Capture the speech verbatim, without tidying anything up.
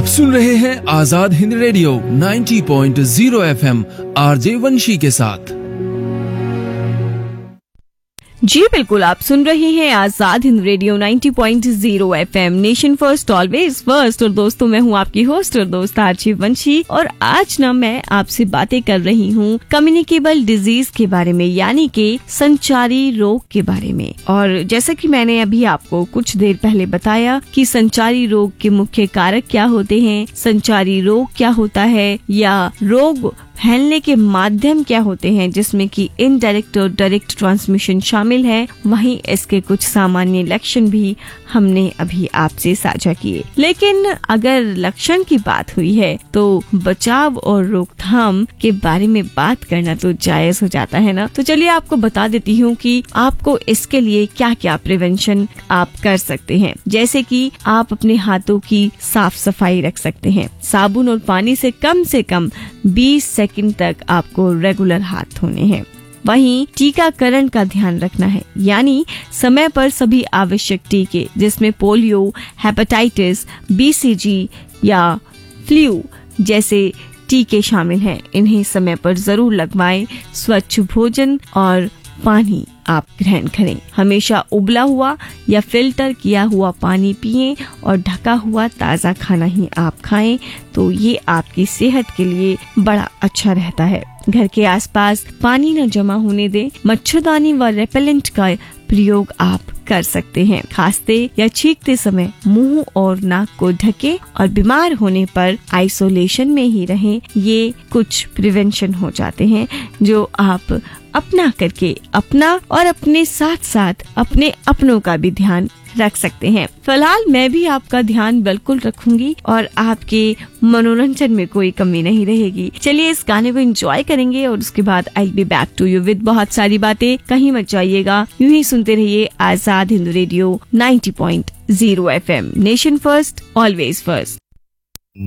आप सुन रहे हैं आजाद हिंद रेडियो नब्बे पॉइंट शून्य एफएम आरजे वंशी के साथ। जी बिल्कुल, आप सुन रहे हैं आजाद हिंद रेडियो नब्बे पॉइंट शून्य FM, nation first always first. और दोस्तों, मैं हूँ आपकी होस्ट और दोस्त आरजे वंशी। और आज ना मैं आपसे बातें कर रही हूँ कम्युनिकेबल डिजीज के बारे में, यानी कि संचारी रोग के बारे में। और जैसा कि मैंने अभी आपको कुछ देर पहले बताया कि संचारी रोग के मुख्य कारक क्या होते हैं, संचारी रोग क्या होता है, या रोग फैलने के माध्यम क्या होते हैं, जिसमें कि इनडायरेक्ट और डायरेक्ट ट्रांसमिशन शामिल है। वहीं इसके कुछ सामान्य लक्षण भी हमने अभी आपसे साझा किए। लेकिन अगर लक्षण की बात हुई है तो बचाव और रोकथाम के बारे में बात करना तो जायज हो जाता है ना। तो चलिए आपको बता देती हूँ कि आपको इसके लिए क्या क्या प्रिवेंशन आप कर सकते हैं। जैसे कि आप अपने हाथों की साफ सफाई रख सकते हैं। साबुन और पानी से कम से कम बीस सेकंड तक आपको रेगुलर हाथ धोने हैं। वहीं टीकाकरण का ध्यान रखना है, यानी समय पर सभी आवश्यक टीके जिसमें पोलियो, हेपेटाइटिस, बीसीजी या फ्लू जैसे टीके शामिल हैं, इन्हें समय पर जरूर लगवाएं। स्वच्छ भोजन और पानी आप ग्रहण करें। हमेशा उबला हुआ या फिल्टर किया हुआ पानी पिएं और ढका हुआ ताज़ा खाना ही आप खाएं, तो ये आपकी सेहत के लिए बड़ा अच्छा रहता है। घर के आसपास पानी न जमा होने दें। मच्छरदानी व रेपेलेंट का प्रयोग आप कर सकते हैं। खांसते या छींकते समय मुंह और नाक को ढके और बीमार होने पर आइसोलेशन में ही रहें। ये कुछ प्रिवेंशन हो जाते हैं जो आप अपना करके अपना और अपने साथ साथ अपने अपनों का भी ध्यान रख सकते हैं। फिलहाल मैं भी आपका ध्यान बिल्कुल रखूंगी और आपके मनोरंजन में कोई कमी नहीं रहेगी। चलिए इस गाने को एंजॉय करेंगे और उसके बाद आई be back to you with बहुत सारी बातें। कहीं मत जाइएगा, यूं ही सुनते रहिए आजाद हिंद रेडियो नब्बे पॉइंट शून्य FM, nation first always first.